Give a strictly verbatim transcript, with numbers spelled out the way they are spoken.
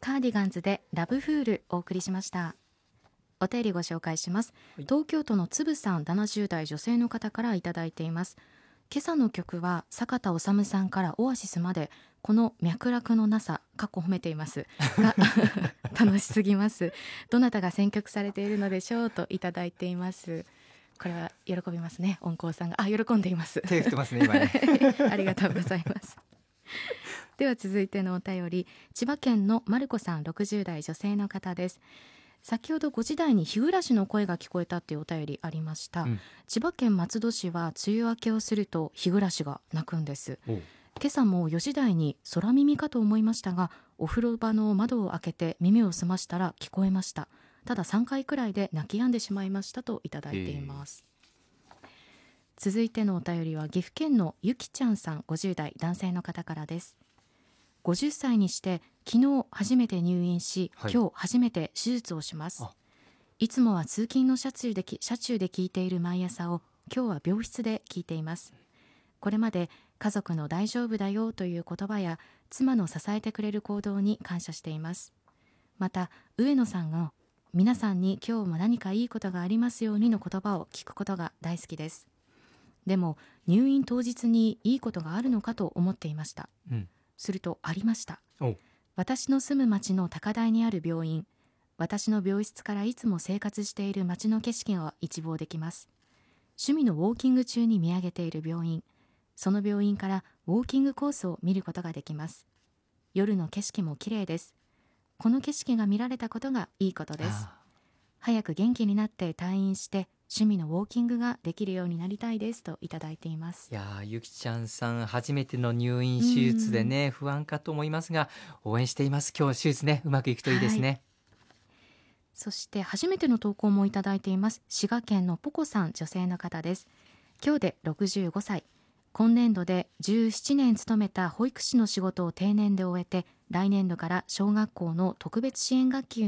カーディガンズでラブフールお送りしました。お便りご紹介します、はい、東京都のつぶさん、ななじゅう代女性の方からいただいています。今朝の曲は坂田治さんからオアシスまで、この脈絡のなさかっこ褒めていますが楽しすぎます。どなたが選曲されているのでしょうといただいています。これは喜びますね。音工さんがあ喜んでいます。 手振ってますね今ねありがとうございます。では続いてのお便り、千葉県のまる子さん、ろくじゅう代女性の方です。先ほどごじ台に日暮らしの声が聞こえたっていうお便りありました、うん、千葉県松戸市は梅雨明けをすると日暮らしが鳴くんです。今朝もよじ台に空耳かと思いましたが、お風呂場の窓を開けて耳を澄ましたら聞こえました。たださんかいくらいで泣き止んでしまいましたといただいています。続いてのお便りは岐阜県のゆきちゃんさん、ごじゅう代男性の方からです。ごじゅっさいにして昨日初めて入院し、はい、今日初めて手術をします。いつもは通勤の車中で車中で聞いている毎朝を今日は病室で聞いています。これまで家族の大丈夫だよという言葉や妻の支えてくれる行動に感謝しています。また上野さんの皆さんに今日も何かいいことがありますようにの言葉を聞くことが大好きです。でも入院当日にいいことがあるのかと思っていました、うん、するとありました。私の住む町の高台にある病院、私の病室からいつも生活している町の景色が一望できます。趣味のウォーキング中に見上げている病院、その病院からウォーキングコースを見ることができます。夜の景色も綺麗です。この景色が見られたことがいいことです。早く元気になって退院して趣味のウォーキングができるようになりたいですといただいています。 いやゆきちゃんさん初めての入院手術でね不安かと思いますが応援しています。今日手術ねうまくいくといいですね、はい、 そして初めての投稿もいただいています。滋賀県のポコさん、女性の方です。今日でろくじゅうごさい、今年度でじゅうななねん勤めた保育士の仕事を定年で終えて来年度から小学校の特別支援学級